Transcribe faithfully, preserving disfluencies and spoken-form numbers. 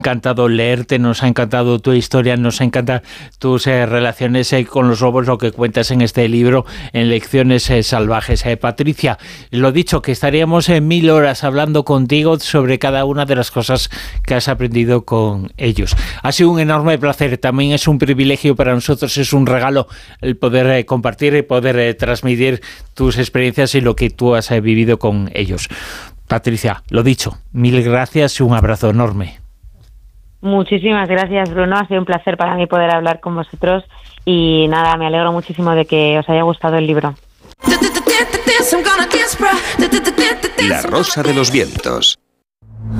encantado leerte, nos ha encantado tu historia, nos encanta tus eh, relaciones eh, con los lobos, lo que cuentas en este libro, en Lecciones eh, Salvajes. Eh, Patricia, lo dicho, que estaríamos en mil horas hablando contigo sobre cada una de las cosas que has aprendido con ellos. Ha sido un enorme placer, también es un privilegio para nosotros, es un regalo el poder eh, compartir y poder eh, transmitir tus experiencias y lo que tú has eh, vivido con ellos. Patricia, lo dicho, mil gracias y un abrazo enorme. Muchísimas gracias, Bruno. Ha sido un placer para mí poder hablar con vosotros y nada, me alegro muchísimo de que os haya gustado el libro. La Rosa de los Vientos.